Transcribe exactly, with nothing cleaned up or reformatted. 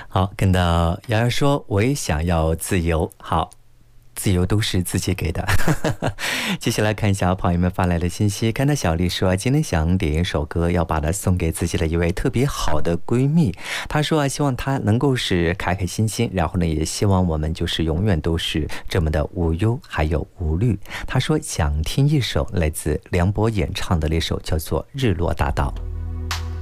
好，跟到瑶瑶说，我也想要自由。好，自由都是自己给的。接下来看一下朋友们发来的信息。看到小丽说，今天想点一首歌，要把它送给自己的一位特别好的闺蜜。她说啊，希望她能够是开开心心，然后呢，也希望我们就是永远都是这么的无忧还有无虑。她说想听一首来自梁博演唱的那首叫做《日落大道》。